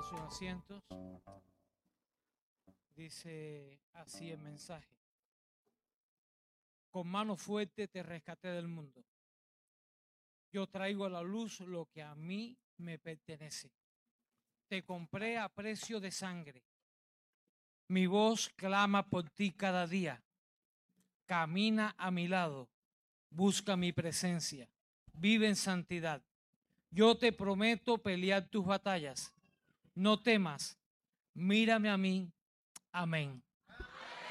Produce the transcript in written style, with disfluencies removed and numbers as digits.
sus asientos. Dice así el mensaje. Con mano fuerte te rescaté del mundo. Yo traigo a la luz lo que a mí me pertenece. Te compré a precio de sangre. Mi voz clama por ti cada día. Camina a mi lado. Busca mi presencia. Vive en santidad. Yo te prometo pelear tus batallas. No temas. Mírame a mí. Amén.